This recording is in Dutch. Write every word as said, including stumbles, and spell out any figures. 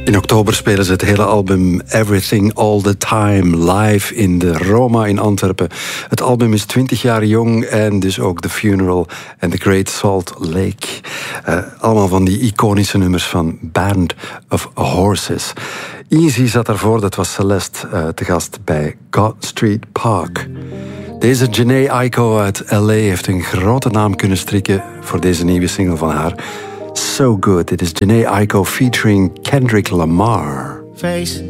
In oktober spelen ze het hele album Everything All The Time live in de Roma in Antwerpen. Het album is twintig jaar jong en dus ook The Funeral en The Great Salt Lake. Uh, allemaal van die iconische nummers van Band of Horses. Easy zat daarvoor, dat was Celeste, uh, te gast bij God Street Park. Deze Jhené Aiko uit L A heeft een grote naam kunnen strikken voor deze nieuwe single van haar. So Good. Dit is Jhené Aiko featuring Kendrick Lamar. Face